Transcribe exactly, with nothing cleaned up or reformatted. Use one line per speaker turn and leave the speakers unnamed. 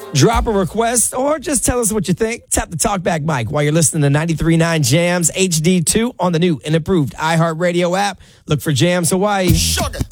Drop a request or just tell us what you think. Tap the talkback mic while you're listening to ninety-three point nine Jams H D two on the new and improved iHeartRadio app. Look for Jams Hawaii.
Sugar.